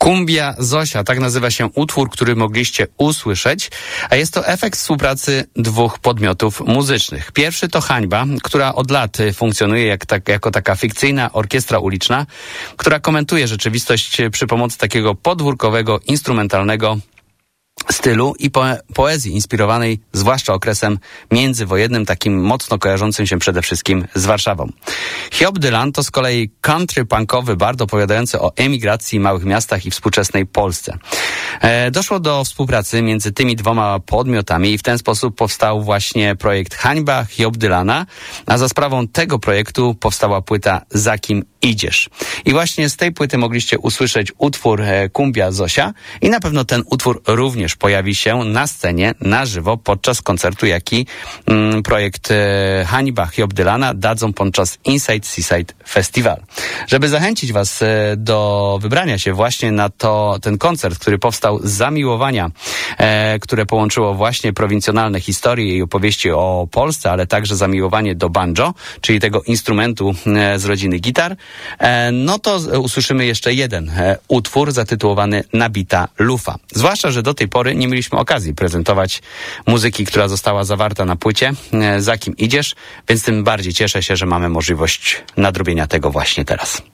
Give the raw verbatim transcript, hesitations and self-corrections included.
Kumbia Zosia, tak nazywa się utwór, który mogliście usłyszeć, a jest to efekt współpracy dwóch podmiotów muzycznych. Pierwszy to Hańba, która od lat funkcjonuje jak tak, jako taka fikcyjna orkiestra uliczna, która komentuje rzeczywistość przy pomocy takiego podwórkowego, instrumentalnego stylu i poe- poezji inspirowanej zwłaszcza okresem międzywojennym, takim mocno kojarzącym się przede wszystkim z Warszawą. Hiob Dylan to z kolei country punkowy bard opowiadający o emigracji, małych miastach i współczesnej Polsce. E, doszło do współpracy między tymi dwoma podmiotami i w ten sposób powstał właśnie projekt Hańba Hiob Dylana, a za sprawą tego projektu powstała płyta Za kim idziesz. I właśnie z tej płyty mogliście usłyszeć utwór e, Kumbia Zosia i na pewno ten utwór również pojawi się na scenie, na żywo, podczas koncertu, jaki mm, projekt e, Hańba Hiob Dylana dadzą podczas Inside Seaside Festival. Żeby zachęcić was e, do wybrania się właśnie na to, ten koncert, który powstał z zamiłowania, e, które połączyło właśnie prowincjonalne historie i opowieści o Polsce, ale także zamiłowanie do banjo, czyli tego instrumentu e, z rodziny gitar, e, no to usłyszymy jeszcze jeden e, utwór zatytułowany Nabita lufa. Zwłaszcza, że do tej pory nie mieliśmy okazji prezentować muzyki, która została zawarta na płycie e, Za kim idziesz, więc tym bardziej cieszę się, że mamy możliwość nadrobienia tego właśnie teraz.